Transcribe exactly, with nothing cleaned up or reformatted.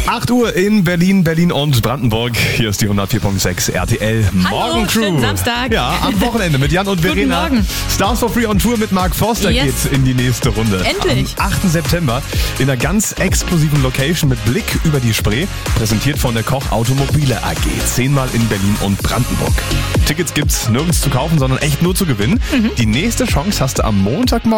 acht Uhr in Berlin, Berlin und Brandenburg. Hier ist die hundertvier Komma sechs R T L Morgencrew. Schönen Samstag. Ja, am Wochenende mit Jan und Verena. Guten Morgen. Stars for Free on Tour mit Mark Forster Yes. geht's in die nächste Runde. Endlich. Am achten September in einer ganz exklusiven Location mit Blick über die Spree. Präsentiert von der Koch Automobile A G. Zehnmal in Berlin und Brandenburg. Tickets gibt's nirgends zu kaufen, sondern echt nur zu gewinnen. Mhm. Die nächste Chance hast du am Montagmorgen